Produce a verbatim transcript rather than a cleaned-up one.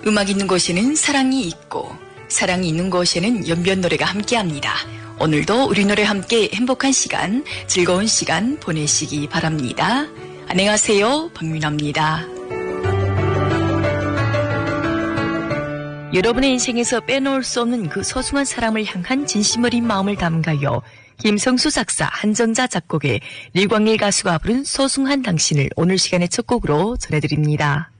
음악 있는 곳에는 사랑이 있고 사랑이 있는 곳에는 연변 노래가 함께합니다. 오늘도 우리 노래 함께 행복한 시간, 즐거운 시간 보내시기 바랍니다. 안녕하세요, 박민아입니다. 여러분의 인생에서 빼놓을 수 없는 그 소중한 사람을 향한 진심 어린 마음을 담가요. 김성수 작사, 한정자 작곡의 류광일 가수가 부른 소중한 당신을 오늘 시간의 첫 곡으로 전해드립니다.